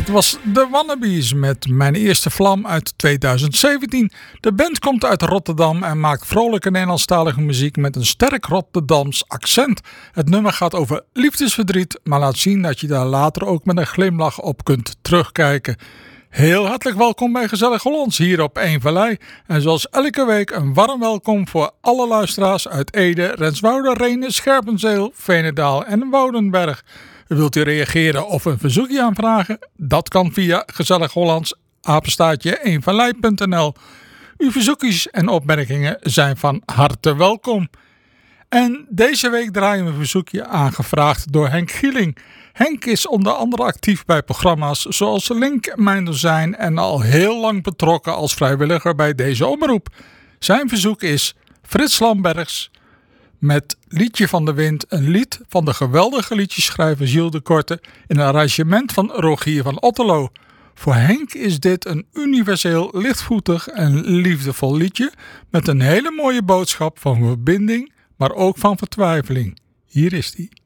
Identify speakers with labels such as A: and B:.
A: Dat was de Wannabes met Mijn Eerste Vlam uit 2017. De band komt uit Rotterdam en maakt vrolijke Nederlandstalige muziek met een sterk Rotterdams accent. Het nummer gaat over liefdesverdriet, maar laat zien dat je daar later ook met een glimlach op kunt terugkijken. Heel hartelijk welkom bij Gezellig Hollands hier op Eén Vallei. En zoals elke week een warm welkom voor alle luisteraars uit Ede, Renswoude, Rhenen, Scherpenzeel, Veenendaal en Woudenberg. Wilt u reageren of een verzoekje aanvragen? Dat kan via gezellighollands@eenvallei.nl. Uw verzoekjes en opmerkingen zijn van harte welkom. En deze week draaien we een verzoekje aangevraagd door Henk Gieling. Henk is onder andere actief bij programma's zoals Link, Mijn Dozijn en al heel lang betrokken als vrijwilliger bij deze omroep. Zijn verzoek is Frits Lambergs met Liedje van de Wind, een lied van de geweldige liedjeschrijver Gilles de Korte in een arrangement van Rogier van Otterlo. Voor Henk is dit een universeel, lichtvoetig en liefdevol liedje met een hele mooie boodschap van verbinding, maar ook van vertwijfeling. Hier is die.